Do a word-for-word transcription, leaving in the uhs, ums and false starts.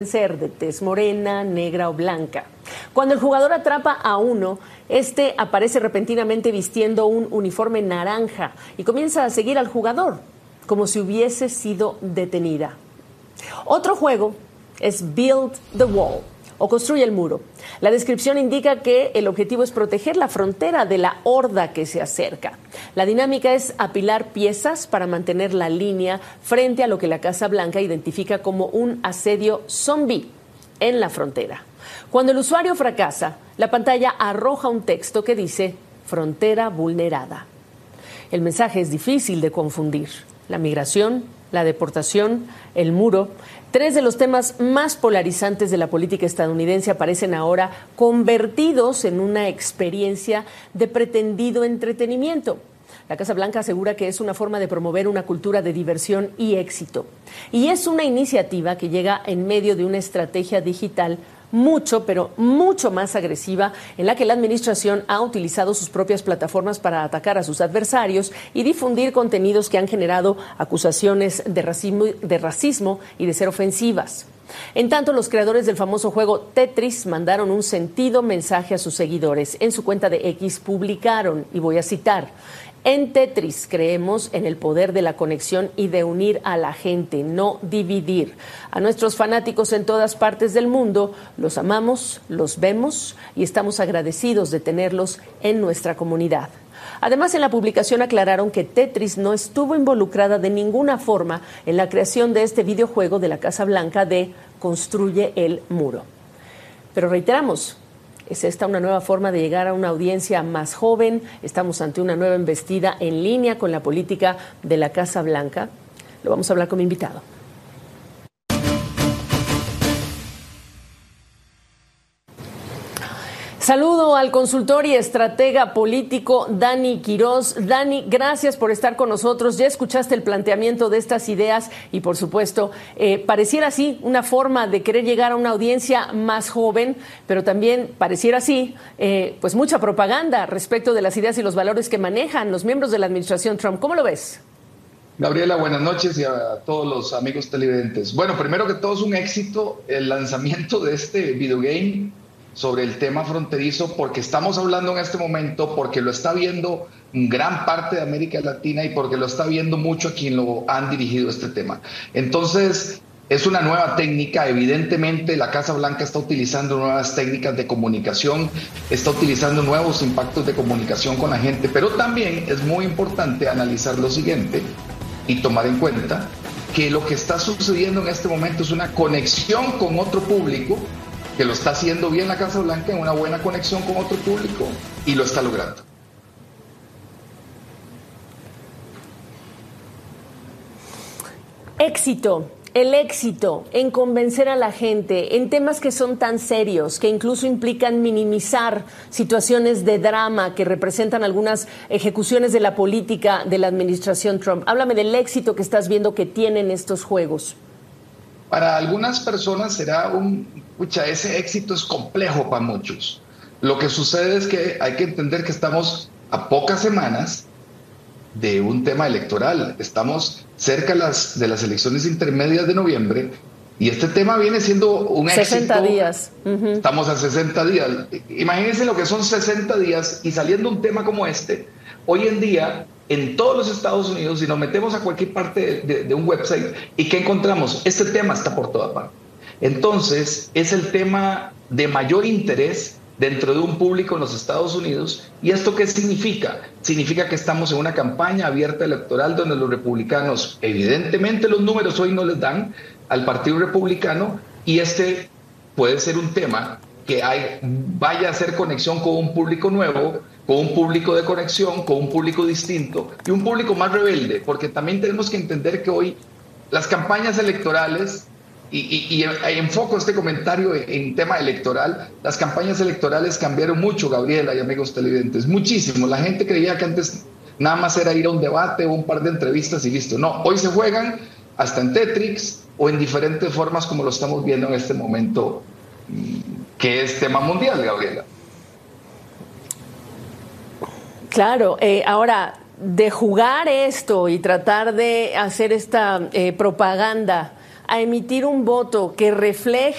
Ser de tez morena, negra o blanca. Cuando el jugador atrapa a uno, este aparece repentinamente vistiendo un uniforme naranja y comienza a seguir al jugador, como si hubiese sido detenida. Otro juego es Build the Wall, o Construye el Muro. La descripción indica que el objetivo es proteger la frontera de la horda que se acerca. La dinámica es apilar piezas para mantener la línea frente a lo que la Casa Blanca identifica como un asedio zombie en la frontera. Cuando el usuario fracasa, la pantalla arroja un texto que dice frontera vulnerada. El mensaje es difícil de confundir. La migración, la deportación, el muro, tres de los temas más polarizantes de la política estadounidense aparecen ahora convertidos en una experiencia de pretendido entretenimiento. La Casa Blanca asegura que es una forma de promover una cultura de diversión y éxito. Y es una iniciativa que llega en medio de una estrategia digital mucho, pero mucho más agresiva, en la que la administración ha utilizado sus propias plataformas para atacar a sus adversarios y difundir contenidos que han generado acusaciones de racismo, de racismo y de ser ofensivas. En tanto, los creadores del famoso juego Tetris mandaron un sentido mensaje a sus seguidores. En su cuenta de X publicaron, y voy a citar: en Tetris creemos en el poder de la conexión y de unir a la gente, no dividir. A nuestros fanáticos en todas partes del mundo, los amamos, los vemos y estamos agradecidos de tenerlos en nuestra comunidad. Además, en la publicación aclararon que Tetris no estuvo involucrada de ninguna forma en la creación de este videojuego de la Casa Blanca de Construye el Muro. Pero reiteramos, ¿es esta una nueva forma de llegar a una audiencia más joven? ¿Estamos ante una nueva embestida en línea con la política de la Casa Blanca? Lo vamos a hablar con mi invitado. Saludo al consultor y estratega político Dani Quirós. Dani, gracias por estar con nosotros. Ya escuchaste el planteamiento de estas ideas y, por supuesto, eh, pareciera así una forma de querer llegar a una audiencia más joven, pero también pareciera así eh, pues mucha propaganda respecto de las ideas y los valores que manejan los miembros de la administración Trump. ¿Cómo lo ves? Gabriela, buenas noches y a todos los amigos televidentes. Bueno, primero que todo es un éxito el lanzamiento de este videogame sobre el tema fronterizo, porque estamos hablando en este momento, porque lo está viendo gran parte de América Latina y porque lo está viendo mucho a quien lo han dirigido este tema. Entonces, es una nueva técnica. Evidentemente, la Casa Blanca está utilizando nuevas técnicas de comunicación, está utilizando nuevos impactos de comunicación con la gente, pero también es muy importante analizar lo siguiente y tomar en cuenta que lo que está sucediendo en este momento es una conexión con otro público, que lo está haciendo bien la Casa Blanca, en una buena conexión con otro público, y lo está logrando. Éxito, el éxito en convencer a la gente en temas que son tan serios, que incluso implican minimizar situaciones de drama que representan algunas ejecuciones de la política de la administración Trump. Háblame del éxito que estás viendo que tienen estos juegos. Para algunas personas será un... Pucha, ese éxito es complejo para muchos. Lo que sucede es que hay que entender que estamos a pocas semanas de un tema electoral. Estamos cerca de las, de las elecciones intermedias de noviembre y este tema viene siendo un éxito. sesenta días. Uh-huh. Estamos a sesenta días. Imagínense lo que son sesenta días y saliendo un tema como este. Hoy en día, en todos los Estados Unidos, si nos metemos a cualquier parte de, de, de un website, ¿y qué encontramos? Este tema está por toda parte. Entonces, es el tema de mayor interés dentro de un público en los Estados Unidos. ¿Y esto qué significa? Significa que estamos en una campaña abierta electoral donde los republicanos, evidentemente los números hoy no les dan al Partido Republicano, y este puede ser un tema que hay, vaya a hacer conexión con un público nuevo, con un público de conexión, con un público distinto y un público más rebelde, porque también tenemos que entender que hoy las campañas electorales, y, y, y enfoco este comentario en, en tema electoral, las campañas electorales cambiaron mucho, Gabriela y amigos televidentes, muchísimo. La gente creía que antes nada más era ir a un debate o un par de entrevistas y listo. No, hoy se juegan hasta en Tetris o en diferentes formas como lo estamos viendo en este momento, que es tema mundial, Gabriela. Claro, eh, ahora, de jugar esto y tratar de hacer esta eh, propaganda a emitir un voto que refleje